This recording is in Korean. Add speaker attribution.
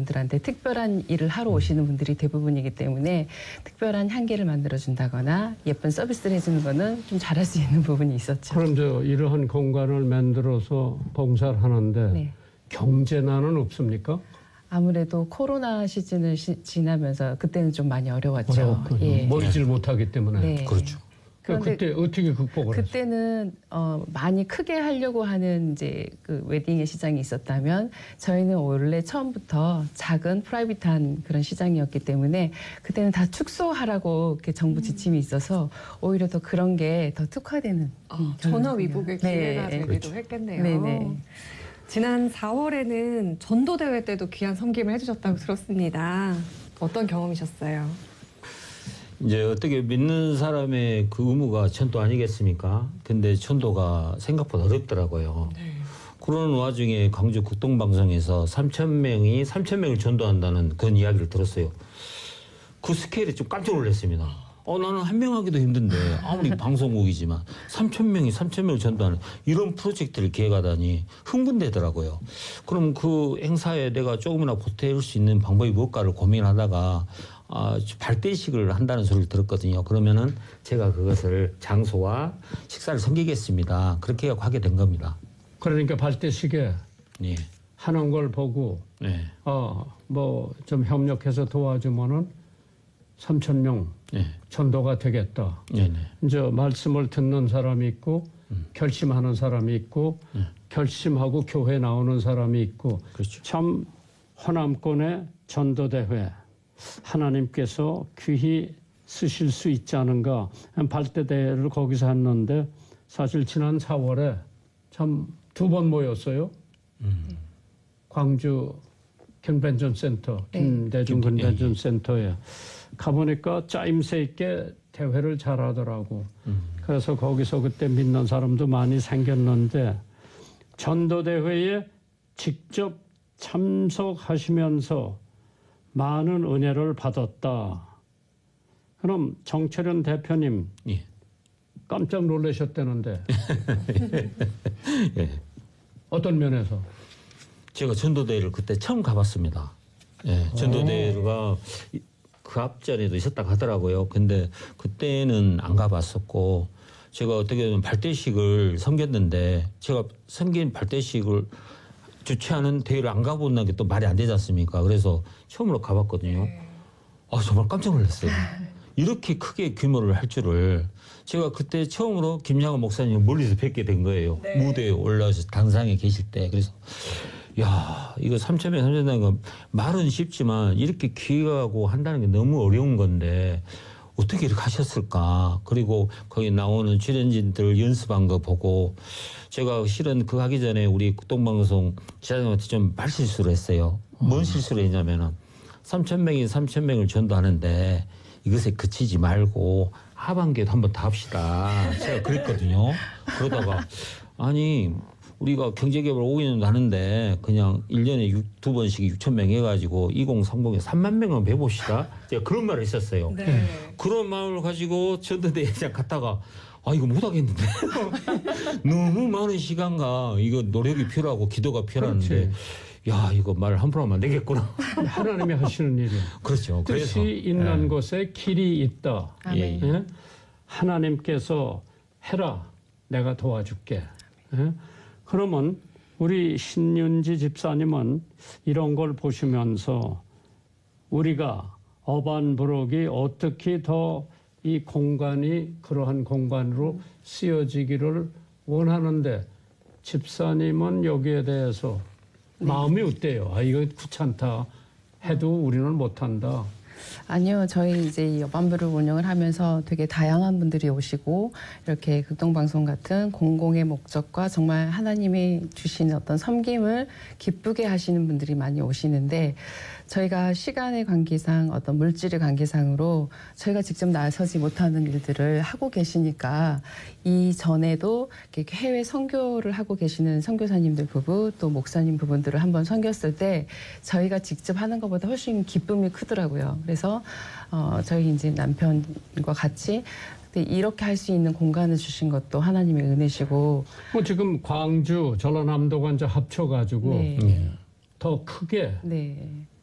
Speaker 1: 분들한테 특별한 일을 하러 오시는 분들이 대부분이기 때문에 특별한 향기를 만들어준다거나 예쁜 서비스를 해주는 거는 좀 잘할 수 있는 부분이 있었죠.
Speaker 2: 그럼 이러한 공간을 만들어서 봉사를 하는데
Speaker 1: 네.
Speaker 2: 경제난은 없습니까?
Speaker 1: 아무래도 코로나 시즌을 지나면서 그때는 좀 많이 어려웠죠.
Speaker 2: 예. 모이질 못하기 때문에.
Speaker 1: 네.
Speaker 3: 그렇죠.
Speaker 2: 그때 어떻게 극복을 했어요?
Speaker 1: 그때는 많이 크게 하려고 하는 이제 그 웨딩의 시장이 있었다면 저희는 원래 처음부터 작은 프라이빗한 그런 시장이었기 때문에 그때는 다 축소하라고 이렇게 정부 지침이 있어서 오히려 더 그런 게 더 특화되는
Speaker 4: 전화위복의 기회가
Speaker 1: 네.
Speaker 4: 되기도 했겠네요.
Speaker 1: 네네.
Speaker 4: 지난 4월에는 전도대회 때도 귀한 섬김을 해주셨다고 들었습니다. 어떤 경험이셨어요?
Speaker 3: 이제 어떻게 믿는 사람의 그 의무가 전도 아니겠습니까? 근데 전도가 생각보다 어렵더라고요.
Speaker 4: 네.
Speaker 3: 그런 와중에 광주 극동방송에서 3,000명을 전도한다는 그런 이야기를 들었어요. 그 스케일에 좀 깜짝 놀랐습니다. 나는 한 명 하기도 힘든데 아무리 방송국이지만 3,000명을 전도하는 이런 프로젝트를 기획하다니 흥분되더라고요. 그럼 그 행사에 내가 조금이나 보태울 수 있는 방법이 뭘까를 고민하다가 발대식을 한다는 소리를 들었거든요. 그러면은 제가 그것을 장소와 식사를 섬기겠습니다. 그렇게 하게 된 겁니다.
Speaker 2: 그러니까 발대식에
Speaker 3: 예.
Speaker 2: 하는 걸 보고
Speaker 3: 예.
Speaker 2: 뭐 좀 협력해서 도와주면은 3,000명
Speaker 3: 예.
Speaker 2: 전도가 되겠다.
Speaker 3: 예.
Speaker 2: 이제 말씀을 듣는 사람이 있고 결심하는 사람이 있고 결심하고 교회 나오는 사람이 있고
Speaker 3: 그렇죠.
Speaker 2: 참 호남권의 전도대회 하나님께서 귀히 쓰실 수 있지 않은가. 발대대회를 거기서 했는데 사실 지난 4월에 참 2번 모였어요. 광주 컨벤션 센터, 김대중 컨벤션 센터에 가보니까 짜임새 있게 대회를 잘하더라고. 그래서 거기서 그때 믿는 사람도 많이 생겼는데 전도대회에 직접 참석하시면서 많은 은혜를 받았다. 그럼 정철현 대표님
Speaker 3: 예.
Speaker 2: 깜짝 놀라셨다는데
Speaker 3: 예.
Speaker 2: 어떤 면에서?
Speaker 3: 제가 전도대회를 그때 처음 가봤습니다. 예, 전도대회가 그 앞전에도 있었다고 하더라고요. 근데 그때는 안 가봤었고 제가 어떻게 보면 발대식을 섬겼는데 제가 섬긴 발대식을 주최하는 대회를 안 가본다는 게 또 말이 안 되지 않습니까? 그래서 처음으로 가봤거든요. 정말 깜짝 놀랐어요. 이렇게 크게 규모를 할 줄을. 제가 그때 처음으로 김양호 목사님 멀리서 뵙게 된 거예요. 네. 무대에 올라와서 단상에 계실 때. 그래서 야, 이거 3,000명 선전하는 건 말은 쉽지만 이렇게 기획하고 한다는 게 너무 어려운 건데 어떻게 이렇게 하셨을까. 그리고 거기 나오는 출연진들 연습한 거 보고 제가 실은 그거 하기 전에 우리 극동방송 지사장한테 좀 말실수를 했어요. 뭔 실수를 했냐면은 3,000명을 전도하는데 이것에 그치지 말고 하반기에도 한번 더 합시다. 제가 그랬거든요. 그러다가 아니 우리가 경제개발 5개년 하는데 그냥 1년에 2번씩 6,000명 해가지고 2030에 3만 명만 배봅시다. 제가 그런 말을 했었어요.
Speaker 4: 네.
Speaker 3: 그런 마음을 가지고 전도대회장 갔다가 이거 못하겠는데. 너무 많은 시간과 이거 노력이 필요하고 기도가 필요한데 야, 이거 말 함부로 하면 안 되겠구나.
Speaker 2: 하나님이 하시는 일이야.
Speaker 3: 그렇죠.
Speaker 2: 뜻이 있는 곳에 길이 있다.
Speaker 1: 아멘.
Speaker 2: 예? 하나님께서 해라. 내가 도와줄게. 예? 그러면 우리 신윤지 집사님은 이런 걸 보시면서 우리가 어반부록이 어떻게 더 이 공간이 그러한 공간으로 쓰여지기를 원하는데 집사님은 여기에 대해서 마음이 어때요? 이거 귀찮다 해도 우리는 못한다.
Speaker 1: 아니요, 저희 이제 이 여반부를 운영을 하면서 되게 다양한 분들이 오시고 이렇게 극동방송 같은 공공의 목적과 정말 하나님이 주신 어떤 섬김을 기쁘게 하시는 분들이 많이 오시는데 저희가 시간의 관계상 어떤 물질의 관계상으로 저희가 직접 나서지 못하는 일들을 하고 계시니까 이전에도 이렇게 해외 선교를 하고 계시는 선교사님들 부부 또 목사님 부분들을 한번 섬겼을 때 저희가 직접 하는 것보다 훨씬 기쁨이 크더라고요. 그래서 저희 이제 남편과 같이 이렇게 할 수 있는 공간을 주신 것도 하나님의 은혜시고.
Speaker 2: 지금 광주, 전라남도가 이제 합쳐가지고 더 크게